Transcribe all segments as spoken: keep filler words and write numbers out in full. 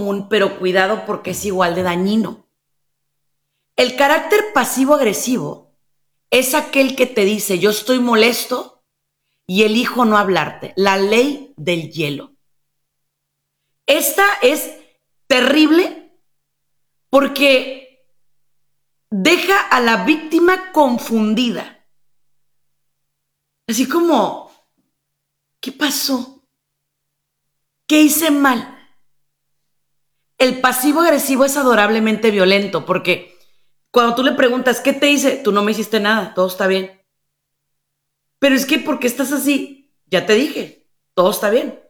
común, pero cuidado porque es igual de dañino. El carácter pasivo-agresivo es aquel que te dice, yo estoy molesto y elijo no hablarte. La ley del hielo. Esta es terrible porque deja a la víctima confundida. Así como, ¿qué pasó? ¿Qué hice mal? El pasivo-agresivo es adorablemente violento porque cuando tú le preguntas, ¿qué te hice? Tú no me hiciste nada, todo está bien. Pero es que, ¿por qué estás así? Ya te dije, todo está bien.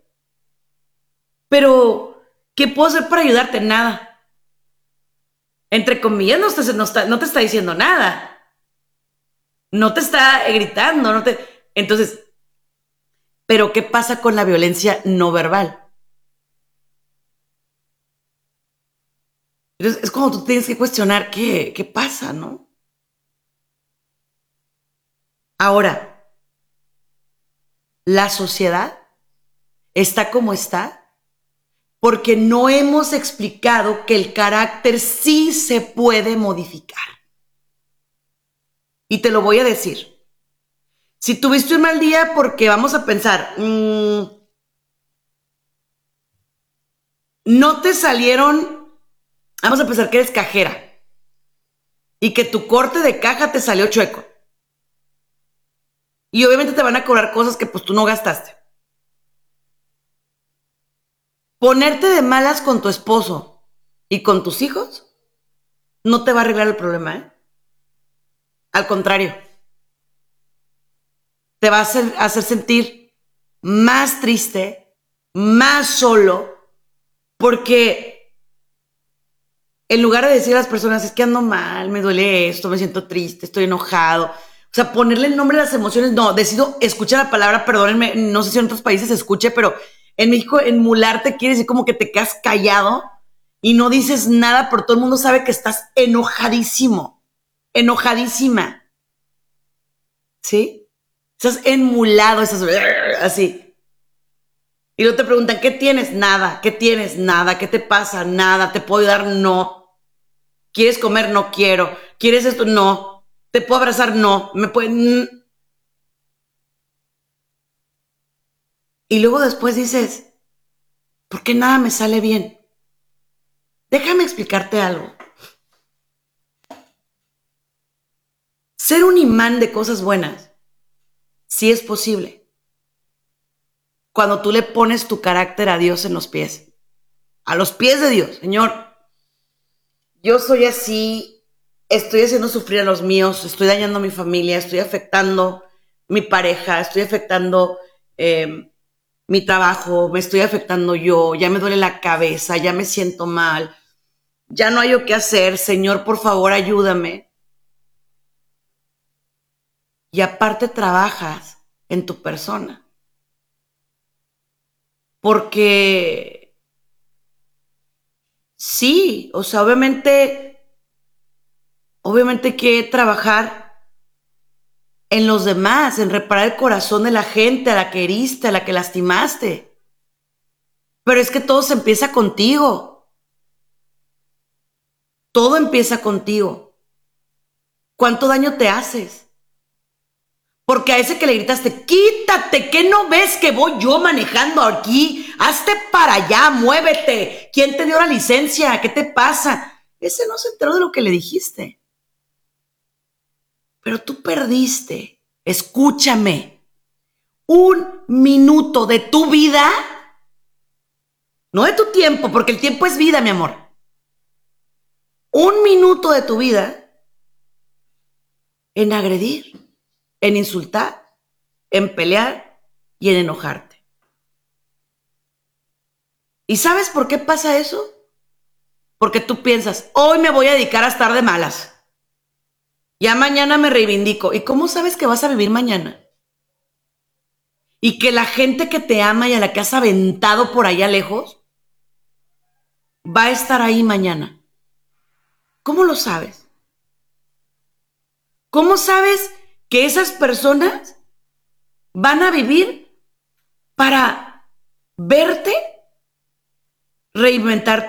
Pero, ¿qué puedo hacer para ayudarte? Nada. Entre comillas, no te, no está, no te está diciendo nada. No te está gritando, no te... Entonces, ¿pero qué pasa con la violencia no verbal? Entonces, es cuando tú tienes que cuestionar qué, qué pasa, ¿no? Ahora, la sociedad está como está porque no hemos explicado que el carácter sí se puede modificar. Y te lo voy a decir. Si tuviste un mal día, porque vamos a pensar, mmm, no te salieron, vamos a pensar que eres cajera y que tu corte de caja te salió chueco. Y obviamente te van a cobrar cosas que pues tú no gastaste. Ponerte de malas con tu esposo y con tus hijos no te va a arreglar el problema, ¿eh? Al contrario, te va a hacer, hacer sentir más triste, más solo, porque en lugar de decir a las personas, es que ando mal, me duele esto, me siento triste, estoy enojado, o sea, ponerle el nombre a las emociones, no, decido escuchar la palabra, perdónenme, no sé si en otros países se escuche, pero en México enmularte quiere decir como que te quedas callado y no dices nada, pero todo el mundo sabe que estás enojadísimo, enojadísima, ¿sí? Estás enmulado, estás así. Y luego te preguntan, ¿qué tienes? Nada. ¿Qué tienes? Nada. ¿Qué te pasa? Nada. ¿Te puedo ayudar? No. ¿Quieres comer? No quiero. ¿Quieres esto? No. ¿Te puedo abrazar? No. ¿Me pueden...? Y luego después dices, ¿por qué nada me sale bien? Déjame explicarte algo. Ser un imán de cosas buenas sí es posible cuando tú le pones tu carácter a Dios en los pies. A los pies de Dios. Señor, yo soy así, estoy haciendo sufrir a los míos, estoy dañando a mi familia, estoy afectando mi pareja, estoy afectando eh, mi trabajo, me estoy afectando yo, ya me duele la cabeza, ya me siento mal, ya no hay yo qué hacer, Señor, por favor, ayúdame. Y aparte trabajas en tu persona. Porque sí, o sea, obviamente, obviamente hay que trabajar en los demás, en reparar el corazón de la gente a la que heriste, a la que lastimaste. Pero es que todo se empieza contigo. Todo empieza contigo. ¿Cuánto daño te haces? Porque a ese que le gritaste, quítate, ¿qué no ves que voy yo manejando aquí? Hazte para allá, muévete. ¿Quién te dio la licencia? ¿Qué te pasa? Ese no se enteró de lo que le dijiste. Pero tú perdiste, escúchame, un minuto de tu vida, no de tu tiempo, porque el tiempo es vida, mi amor. Un minuto de tu vida en agredir, en insultar, en pelear y en enojarte. ¿Y sabes por qué pasa eso? Porque tú piensas, hoy me voy a dedicar a estar de malas. Ya mañana me reivindico. ¿Y cómo sabes que vas a vivir mañana? Y que la gente que te ama y a la que has aventado por allá lejos va a estar ahí mañana. ¿Cómo lo sabes? ¿Cómo sabes que esas personas van a vivir para verte reinventar